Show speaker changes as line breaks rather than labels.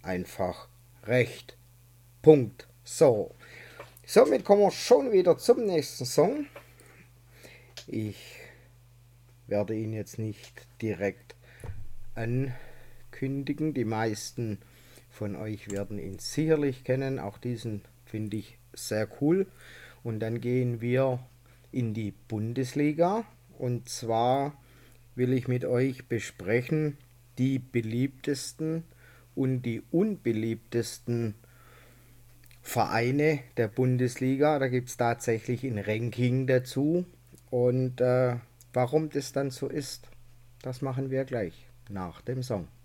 einfach recht. Punkt. So. Somit kommen wir schon wieder zum nächsten Song. Ich werde ihn jetzt nicht direkt ankündigen. Die meisten von euch werden ihn sicherlich kennen. Auch diesen finde ich sehr cool. Und dann gehen wir in die Bundesliga. Und zwar will ich mit euch besprechen die beliebtesten und die unbeliebtesten Vereine der Bundesliga. Da gibt es tatsächlich ein Ranking dazu. Und warum das dann so ist, das machen wir gleich nach dem Song.